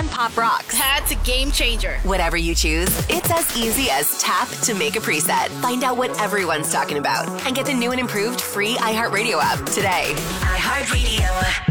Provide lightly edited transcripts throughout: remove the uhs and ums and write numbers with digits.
on Pop Rocks. That's a game changer. Whatever you choose, it's as easy as tap to make a preset. Find out what everyone's talking about and get the new and improved free iHeartRadio app today. iHeartRadio.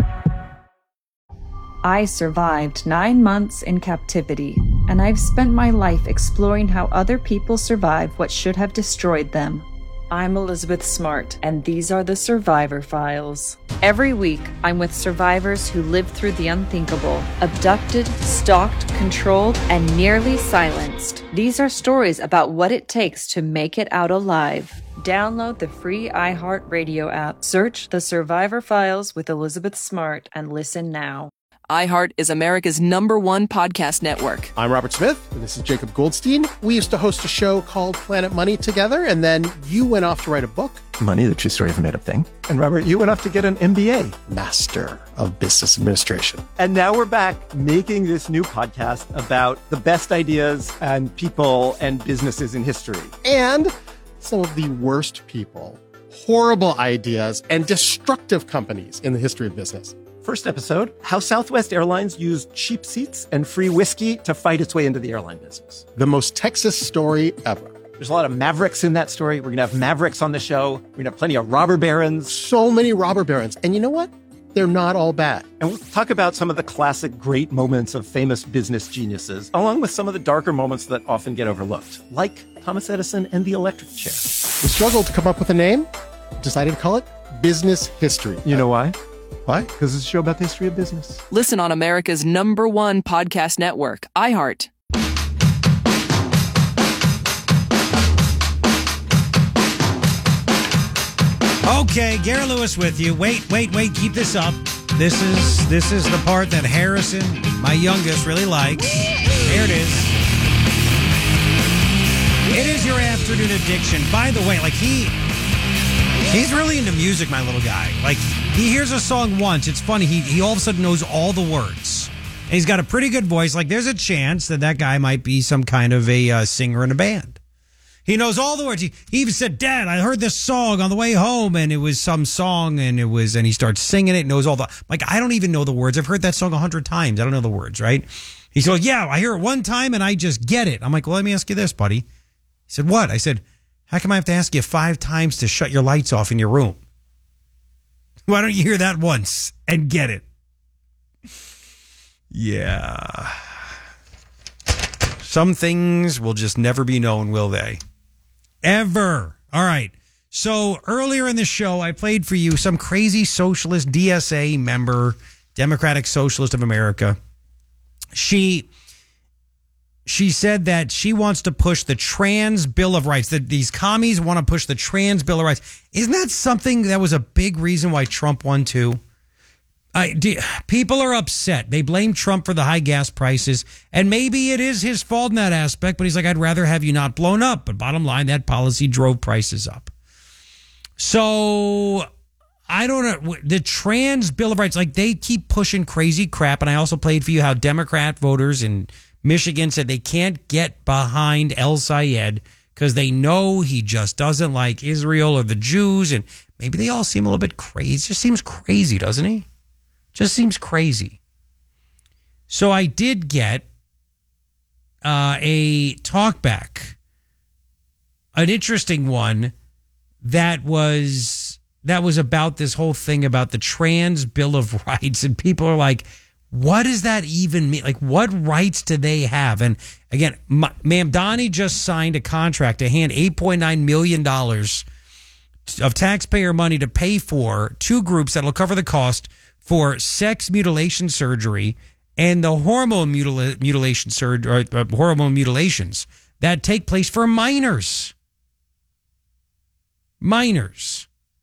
I survived 9 months in captivity, and I've spent my life exploring how other people survive what should have destroyed them. I'm Elizabeth Smart, and these are the Survivor Files. Every week, I'm with survivors who lived through the unthinkable, abducted, stalked, controlled, and nearly silenced. These are stories about what it takes to make it out alive. Download the free iHeartRadio app, search The Survivor Files with Elizabeth Smart, and listen now. iHeart is America's #1 podcast network. I'm Robert Smith, and this is Jacob Goldstein. We used to host a show called Planet Money together, and then you went off to write a book. Money, the true story of a made-up thing. And Robert, you went off to get an MBA. Master of Business Administration. And now we're back making this new podcast about the best ideas and people and businesses in history. And some of the worst people, horrible ideas, and destructive companies in the history of business. First episode, how Southwest Airlines used cheap seats and free whiskey to fight its way into the airline business. The most Texas story ever. There's a lot of Mavericks in that story. We're going to have Mavericks on the show. We're going to have plenty of robber barons. So many robber barons. And you know what? They're not all bad. And we'll talk about some of the classic great moments of famous business geniuses, along with some of the darker moments that often get overlooked, like Thomas Edison and the electric chair. We struggled to come up with a name, decided to call it Business History. You know why? Why? Because it's a show about the history of business. Listen on America's #1 podcast network, iHeart. Okay, Gary Lewis with you. Wait, keep this up. This is the part that Harrison, my youngest, really likes. There it is. It is your afternoon addiction. By the way, like he's really into music, my little guy. Like, he hears a song once. It's funny. He all of a sudden knows all the words. And he's got a pretty good voice. Like, there's a chance that guy might be some kind of a singer in a band. He knows all the words. He even said, "Dad, I heard this song on the way home," and it was some song, and he starts singing it, knows all the, like, I don't even know the words. I've heard that song 100 times. I don't know the words, right? He said, "Yeah, I hear it one time, and I just get it." I'm like, "Well, let me ask you this, buddy." He said, "What?" I said, "How come I have to ask you 5 times to shut your lights off in your room? Why don't you hear that once and get it?" Yeah. Some things will just never be known, will they? Ever. All right. So earlier in the show, I played for you some crazy socialist DSA member, Democratic Socialist of America. She said that she wants to push the Trans Bill of Rights, that these commies want to push the Trans Bill of Rights. Isn't that something that was a big reason why Trump won too? People are upset. They blame Trump for the high gas prices, and maybe it is his fault in that aspect, but he's like, "I'd rather have you not blown up." But bottom line, that policy drove prices up. So I don't know. The Trans Bill of Rights, like, they keep pushing crazy crap. And I also played for you how Democrat voters in Michigan said they can't get behind El Sayed because they know he just doesn't like Israel or the Jews. And maybe they all seem a little bit crazy. It just seems crazy, doesn't he? Just seems crazy. So I did get a talkback, an interesting one that was about this whole thing about the Trans Bill of Rights. And people are like, what does that even mean? Like, what rights do they have? And again, Mamdani just signed a contract to hand $8.9 million of taxpayer money to pay for 2 groups that will cover the cost for sex mutilation surgery and the hormone mutilation surgery, hormone mutilations that take place for minors. Minors.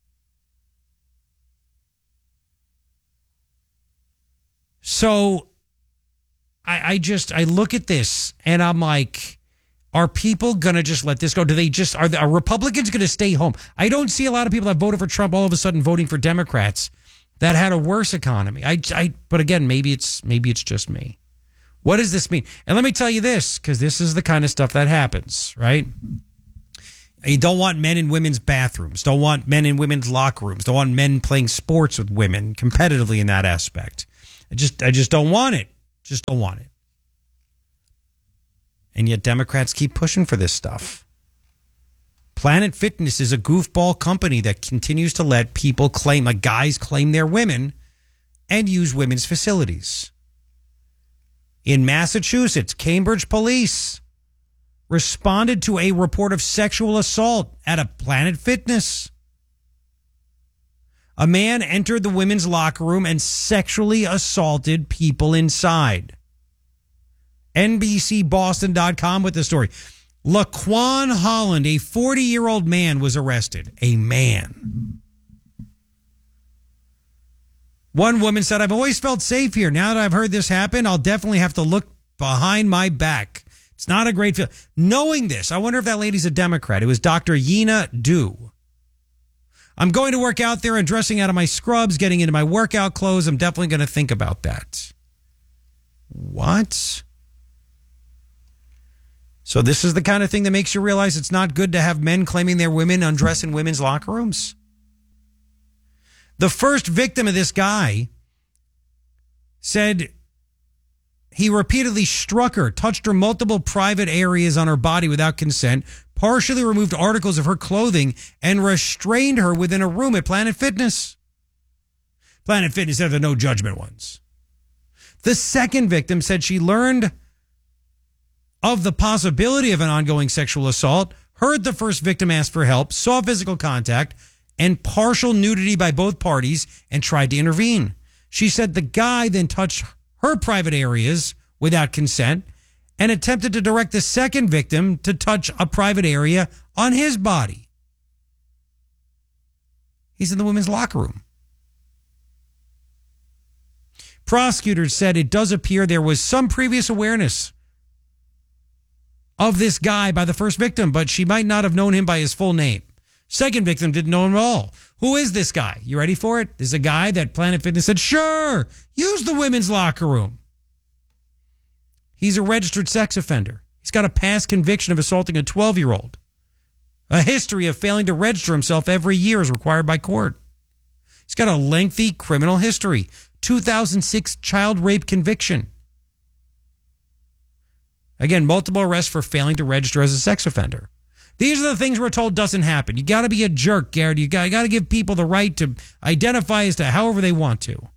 So I look at this and I'm like, are people going to just let this go? Are Republicans going to stay home? I don't see a lot of people that voted for Trump all of a sudden voting for Democrats that had a worse economy. But again, maybe it's just me. What does this mean? And let me tell you this, because this is the kind of stuff that happens, right? You don't want men in women's bathrooms. Don't want men in women's locker rooms. Don't want men playing sports with women competitively in that aspect. I just don't want it. Just don't want it. And yet Democrats keep pushing for this stuff. Planet Fitness is a goofball company that continues to let people claim, like guys claim they're women and use women's facilities. In Massachusetts, Cambridge police responded to a report of sexual assault at a Planet Fitness. A man entered the women's locker room and sexually assaulted people inside. NBCBoston.com with the story. Laquan Holland, a 40-year-old man, was arrested. A man. One woman said, I've always felt safe here. Now that I've heard this happen, I'll definitely have to look behind my back. It's not a great feeling. Knowing this, I wonder if that lady's a Democrat. It was Dr. Yina Du. I'm going to work out there and dressing out of my scrubs, getting into my workout clothes. I'm definitely going to think about that. What? So this is the kind of thing that makes you realize it's not good to have men claiming they're women undress in women's locker rooms? The first victim of this guy said he repeatedly struck her, touched her multiple private areas on her body without consent, partially removed articles of her clothing, and restrained her within a room at Planet Fitness. Planet Fitness are the no judgment ones. The second victim said she learned of the possibility of an ongoing sexual assault, heard the first victim ask for help, saw physical contact and partial nudity by both parties, and tried to intervene. She said the guy then touched her private areas without consent and attempted to direct the second victim to touch a private area on his body. He's in the women's locker room. Prosecutors said it does appear there was some previous awareness of this guy by the first victim, but she might not have known him by his full name. Second victim didn't know him at all. Who is this guy? You ready for it? There's a guy that Planet Fitness said, sure, use the women's locker room. He's a registered sex offender. He's got a past conviction of assaulting a 12-year-old. A history of failing to register himself every year as required by court. He's got a lengthy criminal history. 2006 child rape conviction. Again, multiple arrests for failing to register as a sex offender. These are the things we're told doesn't happen. You got to be a jerk, Garrett. You got to give people the right to identify as to however they want to.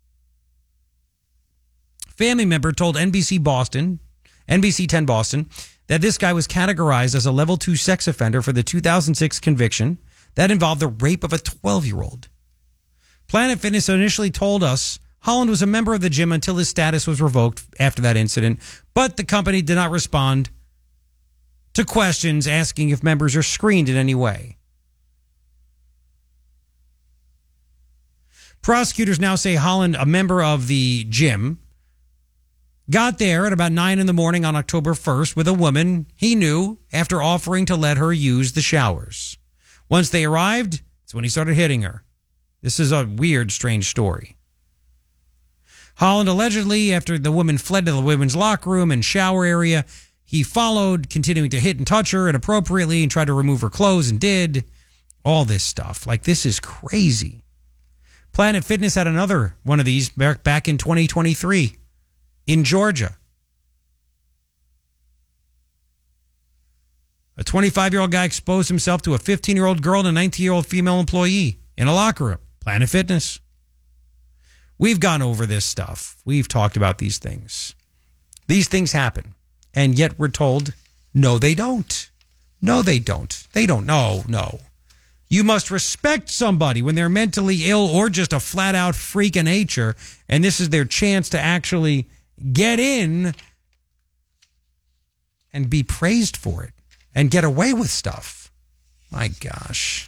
Family member told NBC 10 Boston, that this guy was categorized as a level 2 sex offender for the 2006 conviction that involved the rape of a 12-year-old. Planet Fitness initially told us Holland was a member of the gym until his status was revoked after that incident, but the company did not respond to questions asking if members are screened in any way. Prosecutors now say Holland, a member of the gym, got there at about 9 in the morning on October 1st with a woman he knew after offering to let her use the showers. Once they arrived, that's when he started hitting her. This is a weird, strange story. Holland allegedly, after the woman fled to the women's locker room and shower area, he followed, continuing to hit and touch her inappropriately and tried to remove her clothes and did all this stuff. Like, this is crazy. Planet Fitness had another one of these back in 2023 in Georgia. A 25-year-old guy exposed himself to a 15-year-old girl and a 19-year-old female employee in a locker room. Planet Fitness. We've gone over this stuff. We've talked about these things. These things happen. And yet we're told, no, they don't. No, they don't. They don't. No. You must respect somebody when they're mentally ill or just a flat-out freak of nature, and this is their chance to actually get in and be praised for it and get away with stuff. My gosh.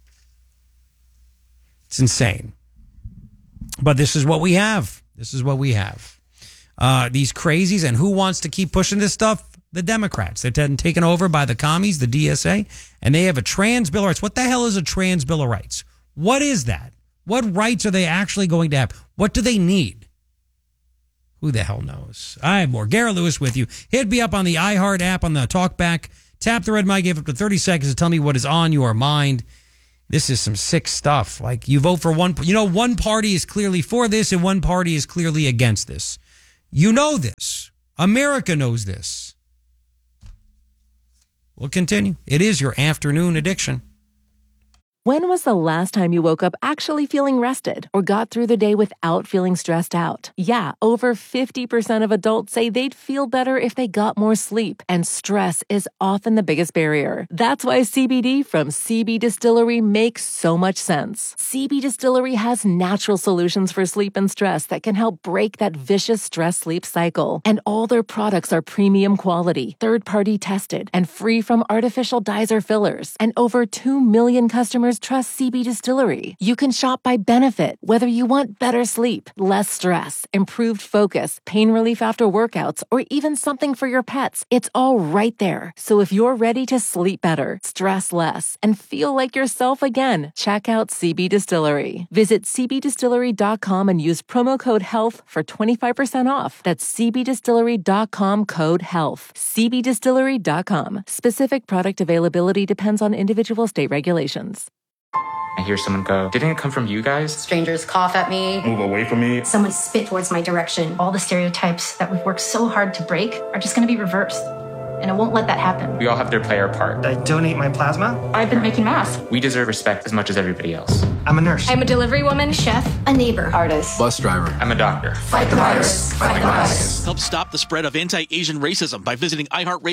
It's insane. But this is what we have. This is what we have. These crazies, and who wants to keep pushing this stuff? The Democrats. They're taken over by the commies, the DSA, and they have a trans bill of rights. What the hell is a trans bill of rights? What is that? What rights are they actually going to have? What do they need? Who the hell knows? I have more. Garrett Lewis with you. Hit me up on the iHeart app on the TalkBack. Tap the red mic. Give up to 30 seconds to tell me what is on your mind. This is some sick stuff. Like, you vote for one party is clearly for this and one party is clearly against this. You know this. America knows this. We'll continue. It is your afternoon addiction. When was the last time you woke up actually feeling rested or got through the day without feeling stressed out? Yeah, over 50% of adults say they'd feel better if they got more sleep, and stress is often the biggest barrier. That's why CBD from CB Distillery makes so much sense. CB Distillery has natural solutions for sleep and stress that can help break that vicious stress-sleep cycle. And all their products are premium quality, third-party tested, and free from artificial dyes or fillers. And over 2 million customers trust CB Distillery. You can shop by benefit, whether you want better sleep, less stress, improved focus, pain relief after workouts, or even something for your pets. It's all right there. So if you're ready to sleep better, stress less, and feel like yourself again, check out CB Distillery. Visit cbdistillery.com and use promo code HEALTH for 25% off. That's cbdistillery.com code HEALTH. cbdistillery.com. Specific product availability depends on individual state regulations. I hear someone go, "Didn't it come from you guys?" Strangers cough at me. Move away from me. Someone spit towards my direction. All the stereotypes that we've worked so hard to break are just going to be reversed. And I won't let that happen. We all have to play our part. I donate my plasma. I've been making masks. We deserve respect as much as everybody else. I'm a nurse. I'm a delivery woman, chef, a neighbor, artist, Bus driver. I'm a doctor. Fight the virus. Fight the bias. Help stop the spread of anti-Asian racism by visiting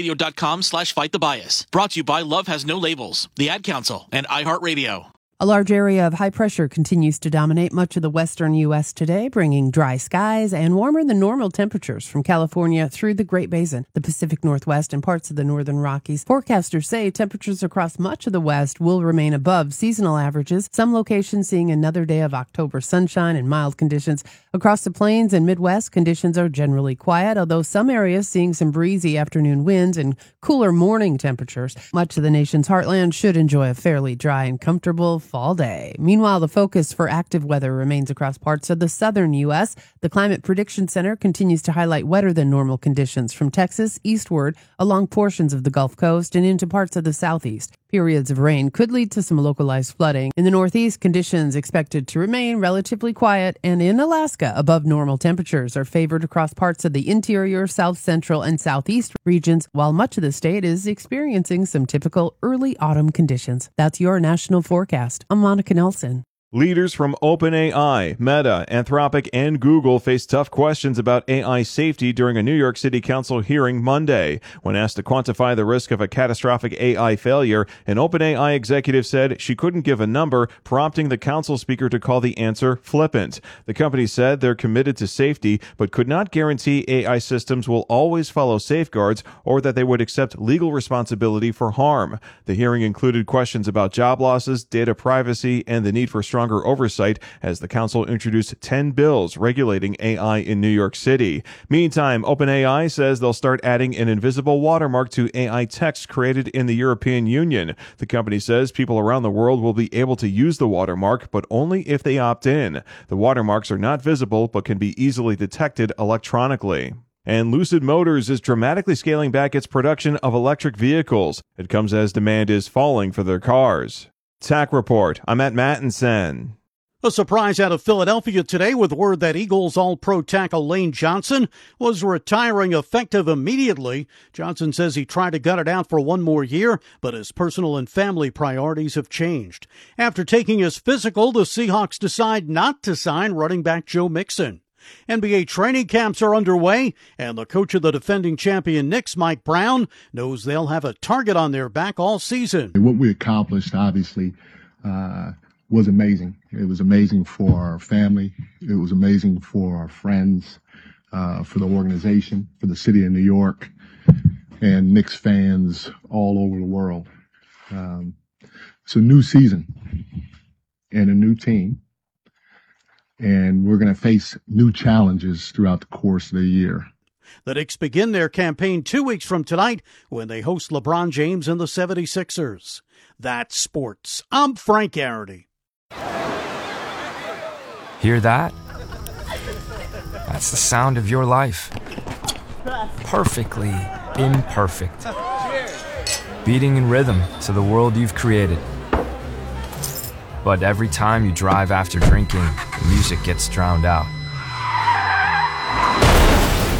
iHeartRadio.com/fightthebias. Brought to you by Love Has No Labels, the Ad Council, and iHeartRadio. A large area of high pressure continues to dominate much of the western U.S. today, bringing dry skies and warmer than normal temperatures from California through the Great Basin, the Pacific Northwest, and parts of the northern Rockies. Forecasters say temperatures across much of the West will remain above seasonal averages, some locations seeing another day of October sunshine and mild conditions. Across the plains and Midwest, conditions are generally quiet, although some areas seeing some breezy afternoon winds and cooler morning temperatures. Much of the nation's heartland should enjoy a fairly dry and comfortable fall day. Meanwhile, the focus for active weather remains across parts of the southern U.S. The Climate Prediction Center continues to highlight wetter than normal conditions from Texas eastward along portions of the Gulf Coast and into parts of the southeast. Periods of rain could lead to some localized flooding. In the Northeast, conditions expected to remain relatively quiet, and in Alaska, above normal temperatures are favored across parts of the interior, south central, and southeast regions, while much of the state is experiencing some typical early autumn conditions. That's your national forecast. I'm Monica Nelson. Leaders from OpenAI, Meta, Anthropic, and Google faced tough questions about AI safety during a New York City Council hearing Monday. When asked to quantify the risk of a catastrophic AI failure, an OpenAI executive said she couldn't give a number, prompting the council speaker to call the answer flippant. The company said they're committed to safety, but could not guarantee AI systems will always follow safeguards or that they would accept legal responsibility for harm. The hearing included questions about job losses, data privacy, and the need for stronger oversight as the council introduced 10 bills regulating AI in New York City. Meantime, OpenAI says they'll start adding an invisible watermark to AI text created in the European Union. The company says people around the world will be able to use the watermark, but only if they opt in. The watermarks are not visible, but can be easily detected electronically. And Lucid Motors is dramatically scaling back its production of electric vehicles. It comes as demand is falling for their cars. Tack Report. I'm at Mattinson. A surprise out of Philadelphia today with word that Eagles All-Pro tackle Lane Johnson was retiring effective immediately. Johnson says he tried to gut it out for one more year, but his personal and family priorities have changed. After taking his physical, the Seahawks decide not to sign running back Joe Mixon. NBA training camps are underway, and the coach of the defending champion Knicks, Mike Brown, knows they'll have a target on their back all season. What we accomplished, obviously, was amazing. It was amazing for our family. It was amazing for our friends, for the organization, for the city of New York, and Knicks fans all over the world. It's a new season and a new team. And we're going to face new challenges throughout the course of the year. The Knicks begin their campaign 2 weeks from tonight when they host LeBron James and the 76ers. That's sports. I'm Frank Garrity. Hear that? That's the sound of your life. Perfectly imperfect. Beating in rhythm to the world you've created. But every time you drive after drinking, the music gets drowned out.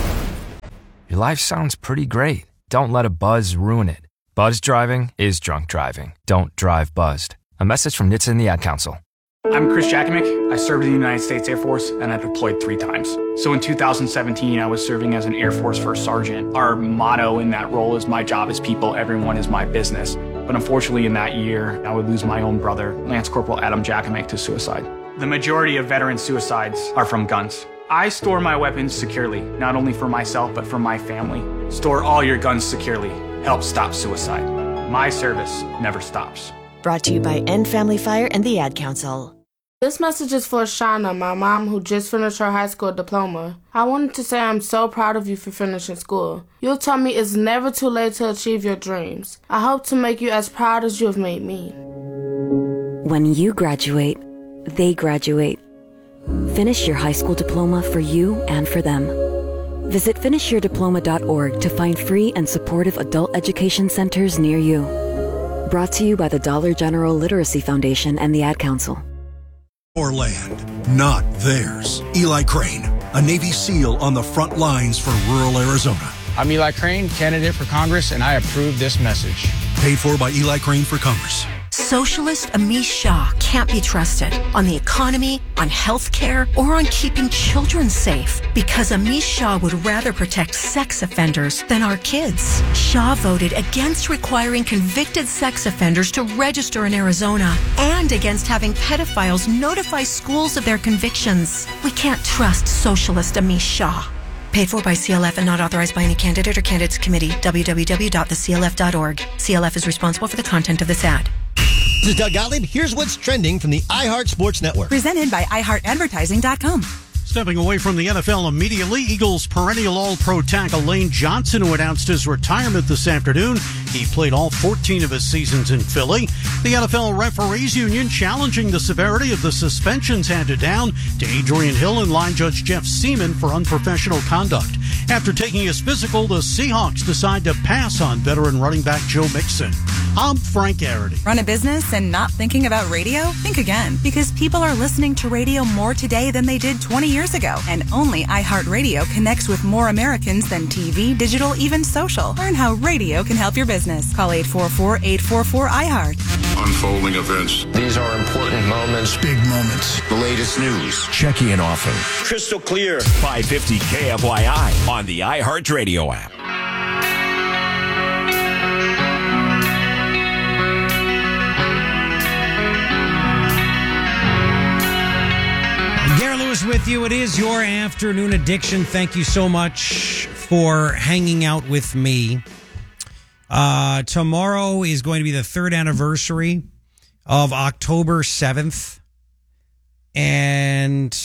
Your life sounds pretty great. Don't let a buzz ruin it. Buzz driving is drunk driving. Don't drive buzzed. A message from NHTSA and the Ad Council. I'm Chris Jakimick. I served in the United States Air Force, and I deployed 3 times. So in 2017, I was serving as an Air Force First Sergeant. Our motto in that role is, my job is people, everyone is my business. But unfortunately, in that year, I would lose my own brother, Lance Corporal Adam Jakimick, to suicide. The majority of veteran suicides are from guns. I store my weapons securely, not only for myself, but for my family. Store all your guns securely. Help stop suicide. My service never stops. Brought to you by End Family Fire and the Ad Council. This message is for Shauna, my mom, who just finished her high school diploma. I wanted to say I'm so proud of you for finishing school. You taught me it's never too late to achieve your dreams. I hope to make you as proud as you have made me. When you graduate, they graduate. Finish your high school diploma for you and for them. Visit finishyourdiploma.org to find free and supportive adult education centers near you. Brought to you by the Dollar General Literacy Foundation and the Ad Council. Our land, not theirs. Eli Crane, a Navy SEAL on the front lines for rural Arizona. I'm Eli Crane, candidate for Congress, and I approve this message. Paid for by Eli Crane for Congress. Socialist Amish Shah can't be trusted on the economy, on health care, or on keeping children safe because Amish Shah would rather protect sex offenders than our kids. Shah voted against requiring convicted sex offenders to register in Arizona and against having pedophiles notify schools of their convictions. We can't trust Socialist Amish Shah. Paid for by CLF and not authorized by any candidate or candidates committee. www.theclf.org. CLF is responsible for the content of this ad. This is Doug Gottlieb. Here's what's trending from the iHeart Sports Network. Presented by iHeartAdvertising.com. Stepping away from the NFL immediately, Eagles perennial All-Pro tackle Lane Johnson, who announced his retirement this afternoon. He played all 14 of his seasons in Philly. The NFL Referees Union challenging the severity of the suspensions handed down to Adrian Hill and line judge Jeff Seaman for unprofessional conduct. After taking his physical, the Seahawks decide to pass on veteran running back Joe Mixon. I'm Frank Garrity. Run a business and not thinking about radio? Think again, because people are listening to radio more today than they did 20 years ago. And only iHeartRadio connects with more Americans than TV, digital, even social. Learn how radio can help your business. Call 844-844-iHeart. Unfolding events. These are important moments. Big moments. The latest news. Checking in often. Crystal clear. 550 KFYI on the iHeartRadio app. Gary Lewis with you. It is your afternoon addiction. Thank you so much for hanging out with me. Tomorrow is going to be the 3rd anniversary of October 7th. And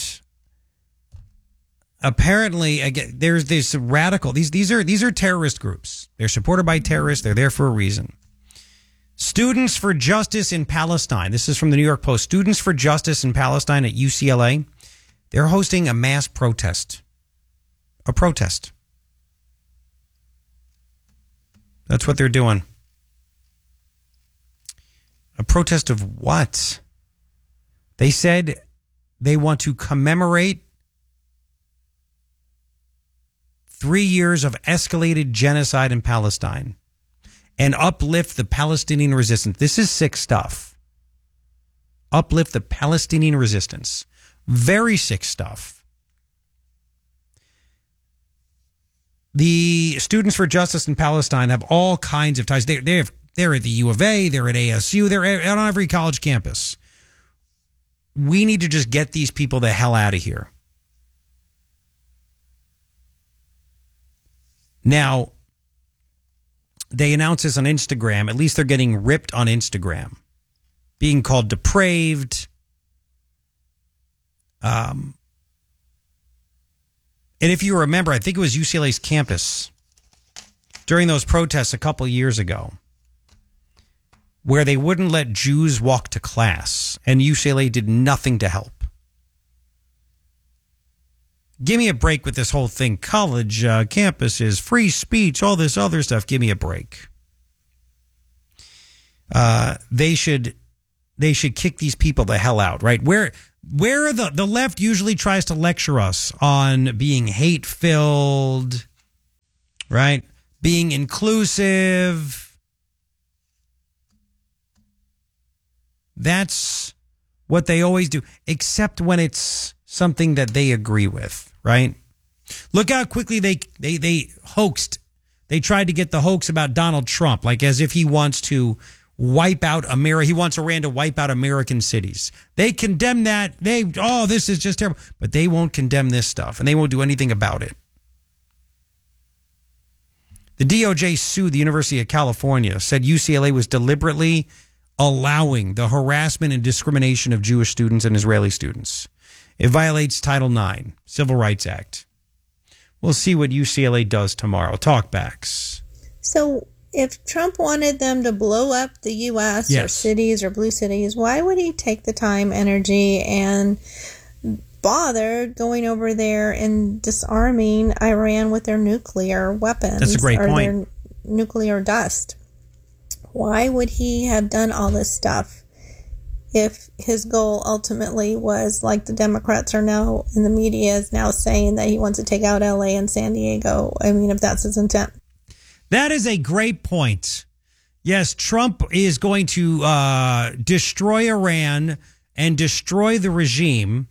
apparently, again, there's this radical, these are terrorist groups. They're supported by terrorists. They're there for a reason. Students for Justice in Palestine. This is from the New York Post. Students for Justice in Palestine at UCLA. They're hosting a mass protest. A protest. That's what they're doing. A protest of what? They said they want to commemorate 3 years of escalated genocide in Palestine and uplift the Palestinian resistance. This is sick stuff. Uplift the Palestinian resistance. Very sick stuff. The Students for Justice in Palestine have all kinds of ties. They're at the U of A, they're at ASU, they're on every college campus. We need to just get these people the hell out of here. Now, they announce this on Instagram. At least they're getting ripped on Instagram. Being called depraved. And if you remember, I think it was UCLA's campus during those protests a couple years ago where they wouldn't let Jews walk to class, and UCLA did nothing to help. Give me a break with this whole thing. College campuses, free speech, all this other stuff. Give me a break. They should kick these people the hell out, right? Where the left usually tries to lecture us on being hate-filled, right? Being inclusive. That's what they always do, except when it's something that they agree with, right? Look how quickly they hoaxed. They tried to get the hoax about Donald Trump, like as if he wants to wipe out America. He wants Iran to wipe out American cities. They condemn that. This is just terrible. But they won't condemn this stuff, and they won't do anything about it. The DOJ sued the University of California, said UCLA was deliberately allowing the harassment and discrimination of Jewish students and Israeli students. It violates Title IX, Civil Rights Act. We'll see what UCLA does tomorrow. Talkbacks. So if Trump wanted them to blow up the U.S. or cities or blue cities, why would he take the time, energy, and bother going over there and disarming Iran with their nuclear weapons? That's a great point. Their nuclear dust. Why would he have done all this stuff if his goal ultimately was, like the Democrats are now in the media is now saying, that he wants to take out LA and San Diego? I mean, if that's his intent. That is a great point. Yes, Trump is going to destroy Iran and destroy the regime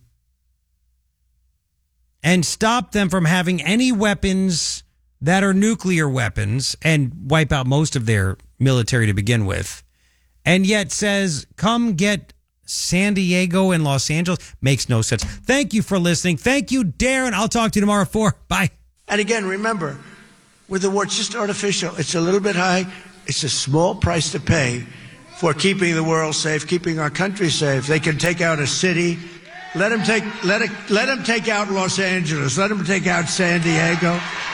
and stop them from having any weapons that are nuclear weapons and wipe out most of their military to begin with. And yet says, come get San Diego and Los Angeles. Makes no sense. Thank you for listening. Thank you, Darren. I'll talk to you tomorrow at 4. Bye. And again, remember, with the war, it's just artificial. It's a little bit high. It's a small price to pay for keeping the world safe, keeping our country safe. They can take out a city. Let them take out Los Angeles. Let them take out San Diego.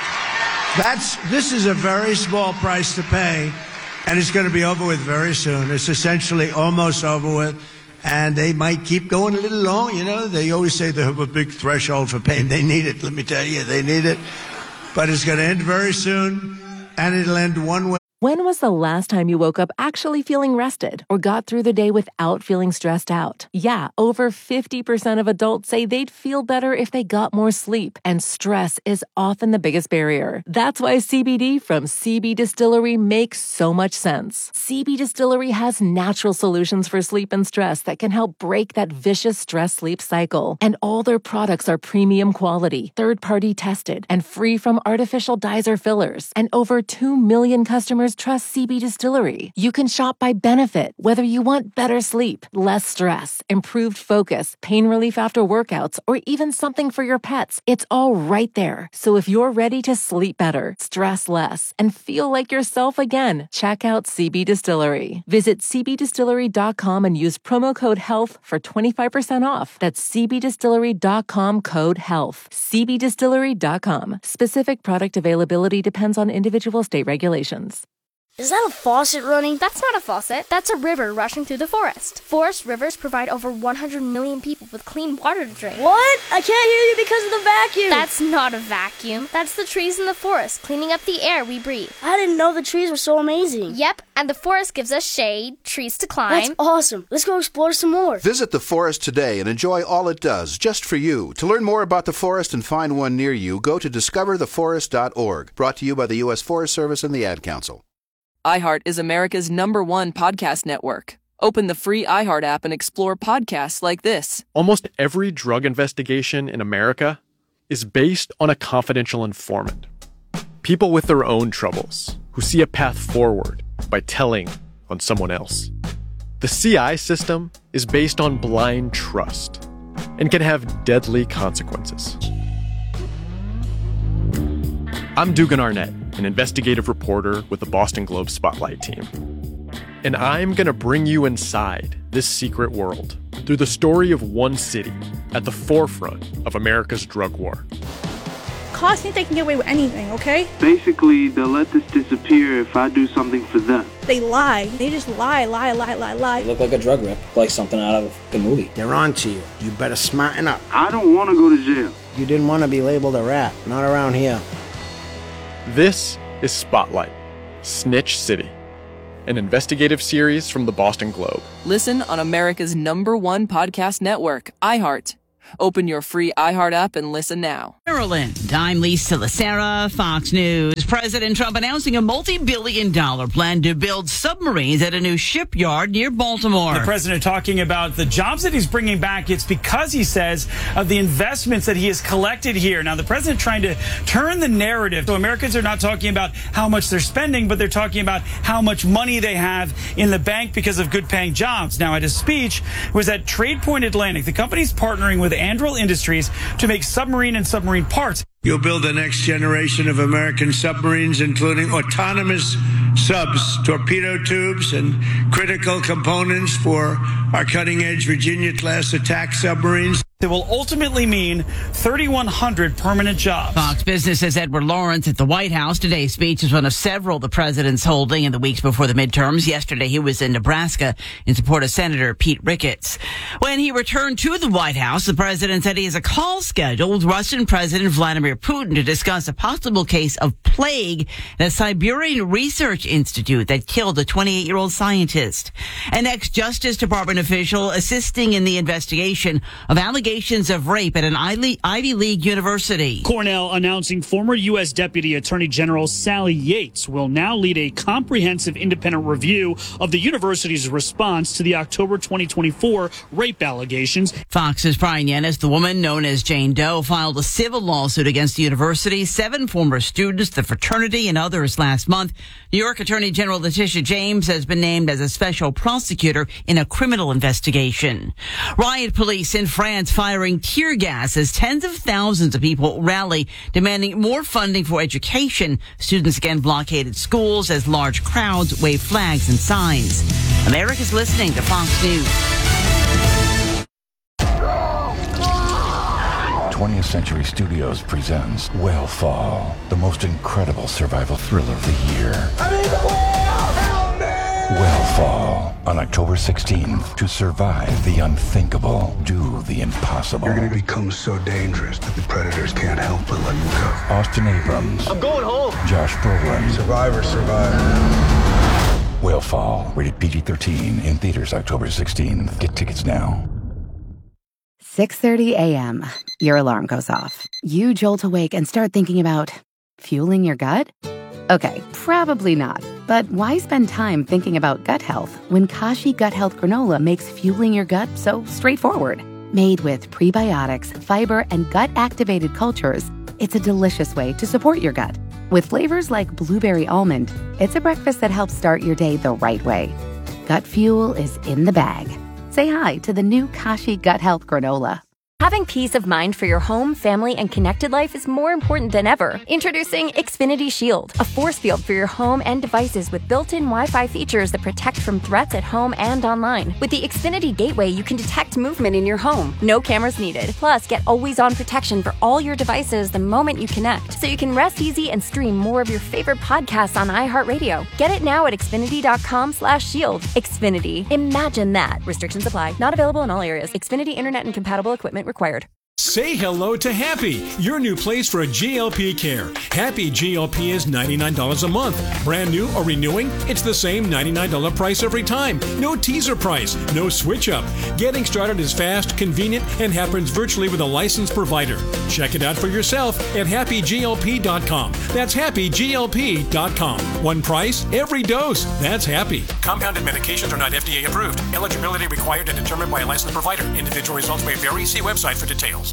This is a very small price to pay, and it's going to be over with very soon. It's essentially almost over with, and they might keep going a little long. You know, they always say they have a big threshold for pain. They need it. Let me tell you, they need it. But it's going to end very soon, and it'll end one way. When was the last time you woke up actually feeling rested or got through the day without feeling stressed out? Yeah, over 50% of adults say they'd feel better if they got more sleep, and stress is often the biggest barrier. That's why CBD from CB Distillery makes so much sense. CB Distillery has natural solutions for sleep and stress that can help break that vicious stress-sleep cycle. And all their products are premium quality, third-party tested, and free from artificial dyes or fillers. And over 2 million customers trust CB Distillery. You can shop by benefit, whether you want better sleep, less stress, improved focus, pain relief after workouts, or even something for your pets. It's all right there. So if you're ready to sleep better, stress less, and feel like yourself again, check out CB Distillery. Visit cbdistillery.com and use promo code HEALTH for 25% off. That's cbdistillery.com, code HEALTH. cbdistillery.com. Specific product availability depends on individual state regulations. Is that a faucet running? That's not a faucet. That's a river rushing through the forest. Forest rivers provide over 100 million people with clean water to drink. What? I can't hear you because of the vacuum. That's not a vacuum. That's the trees in the forest, cleaning up the air we breathe. I didn't know the trees were so amazing. Yep, and the forest gives us shade, trees to climb. That's awesome. Let's go explore some more. Visit the forest today and enjoy all it does, just for you. To learn more about the forest and find one near you, go to discovertheforest.org. Brought to you by the U.S. Forest Service and the Ad Council. iHeart is America's #1 podcast network. Open the free iHeart app and explore podcasts like this. Almost every drug investigation in America is based on a confidential informant. People with their own troubles who see a path forward by telling on someone else. The CI system is based on blind trust and can have deadly consequences. I'm Dugan Arnett, an investigative reporter with the Boston Globe Spotlight team. And I'm going to bring you inside this secret world through the story of one city at the forefront of America's drug war. Cops think they can get away with anything, okay? Basically, they'll let this disappear if I do something for them. They lie. They just lie. You look like a drug rip, like something out of a movie. They're on to you. You better smarten up. I don't want to go to jail. You didn't want to be labeled a rat. Not around here. This is Spotlight, Snitch City, an investigative series from the Boston Globe. Listen on America's #1 podcast network, iHeart. Open your free iHeart app and listen now. Maryland, I'm Lisa Lacera, Fox News. President Trump announcing a multi-billion-dollar plan to build submarines at a new shipyard near Baltimore. The president talking about the jobs that he's bringing back. It's because, he says, of the investments that he has collected here. Now, the president trying to turn the narrative. So Americans are not talking about how much they're spending, but they're talking about how much money they have in the bank because of good-paying jobs. Now, at his speech was at Trade Point Atlantic. The company's partnering with Anduril Industries to make submarine and submarine parts. You'll build the next generation of American submarines, including autonomous subs, torpedo tubes, and critical components for our cutting-edge Virginia-class attack submarines. It will ultimately mean 3,100 permanent jobs. Fox Business's Edward Lawrence at the White House. Today's speech is one of several the president's holding in the weeks before the midterms. Yesterday, he was in Nebraska in support of Senator Pete Ricketts. When he returned to the White House, the president said he has a call scheduled with Russian President Vladimir Putin to discuss a possible case of plague at a Siberian research institute that killed a 28-year-old scientist. An ex-Justice Department official assisting in the investigation of allegations of rape at an Ivy League university. Cornell announcing former U.S. Deputy Attorney General Sally Yates will now lead a comprehensive independent review of the university's response to the October 2024 rape allegations. Fox's Brian Yennis, the woman known as Jane Doe, filed a civil lawsuit against the university, 7 former students, the fraternity, and others last month. New York Attorney General Letitia James has been named as a special prosecutor in a criminal investigation. Riot police in France firing tear gas as tens of thousands of people rally demanding more funding for education. Students again blockaded schools as large crowds waved flags and signs. America's listening to Fox News. 20th Century Studios presents Whale the most incredible survival thriller of the year. Whale on October 16th. To survive the unthinkable, do the impossible. You're going to become so dangerous that the predators can't help but let you go. Austin Abrams. I'm going home. Josh Brolin. Survivor. Whale, rated PG-13, in theaters October 16th. Get tickets now. 6:30 a.m. Your alarm goes off. You jolt awake and start thinking about fueling your gut? Okay, probably not. But why spend time thinking about gut health when Kashi Gut Health Granola makes fueling your gut so straightforward? Made with prebiotics, fiber, and gut-activated cultures, it's a delicious way to support your gut. With flavors like blueberry almond, it's a breakfast that helps start your day the right way. Gut fuel is in the bag. Say hi to the new Kashi Gut Health Granola. Having peace of mind for your home, family, and connected life is more important than ever. Introducing Xfinity Shield, a force field for your home and devices with built-in Wi-Fi features that protect from threats at home and online. With the Xfinity Gateway, you can detect movement in your home. No cameras needed. Plus, get always-on protection for all your devices the moment you connect, so you can rest easy and stream more of your favorite podcasts on iHeartRadio. Get it now at Xfinity.com/shield. Xfinity. Imagine that. Restrictions apply. Not available in all areas. Xfinity Internet and compatible equipment required. Say hello to Happy, your new place for GLP care. Happy GLP is $99 a month. Brand new or renewing, it's the same $99 price every time. No teaser price, no switch up. Getting started is fast, convenient, and happens virtually with a licensed provider. Check it out for yourself at happyglp.com. That's happyglp.com. One price, every dose. That's Happy. Compounded medications are not FDA approved. Eligibility required and determined by a licensed provider. Individual results may vary. See website for details.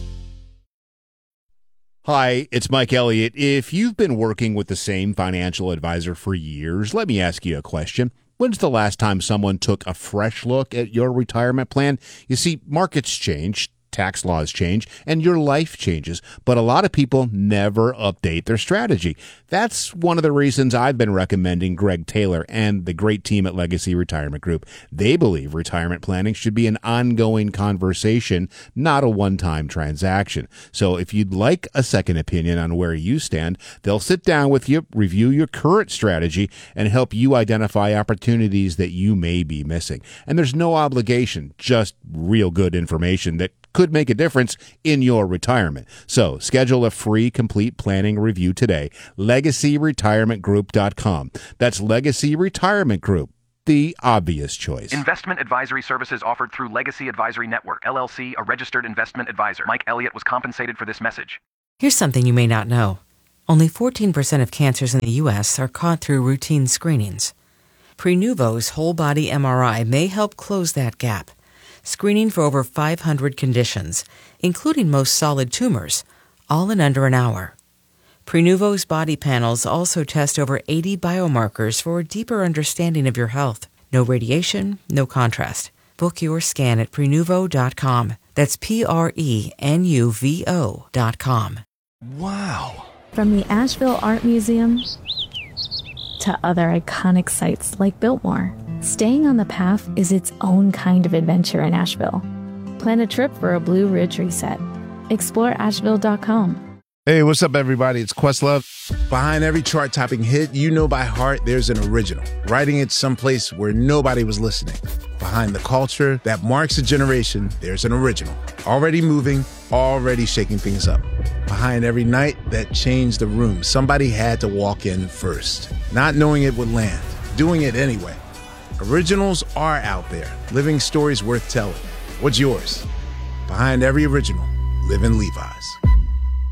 Hi, it's Mike Elliott. If you've been working with the same financial advisor for years, let me ask you a question. When's the last time someone took a fresh look at your retirement plan? You see, markets change, tax laws change, and your life changes, but a lot of people never update their strategy. That's one of the reasons I've been recommending Greg Taylor and the great team at Legacy Retirement Group. They believe retirement planning should be an ongoing conversation, not a one-time transaction. So if you'd like a second opinion on where you stand, they'll sit down with you, review your current strategy, and help you identify opportunities that you may be missing. And there's no obligation, just real good information that could make a difference in your retirement. So schedule a free complete planning review today. LegacyRetirementGroup.com. That's Legacy Retirement Group. the obvious choice. Investment advisory services offered through Legacy Advisory Network, LLC, a registered investment advisor. Mike Elliott was compensated for this message. Here's something you may not know. Only 14% of cancers in the U.S. are caught through routine screenings. Prenuvo's whole-body MRI may help close that gap, screening for over 500 conditions, including most solid tumors, all in under an hour. Prenuvo's body panels also test over 80 biomarkers for a deeper understanding of your health. No radiation, no contrast. Book your scan at Prenuvo.com. That's Prenuvo.com. Wow. From the Asheville Art Museum to other iconic sites like Biltmore, staying on the path is its own kind of adventure in Asheville. Plan a trip for a Blue Ridge reset. Explore Asheville.com. Hey, what's up, everybody? It's Questlove. Behind every chart-topping hit you know by heart, there's an original. Writing it someplace where nobody was listening. Behind the culture that marks a generation, there's an original. Already moving, already shaking things up. Behind every night that changed the room, somebody had to walk in first. Not knowing it would land, doing it anyway. Originals are out there, living stories worth telling. What's yours? Behind every original, live in Levi's.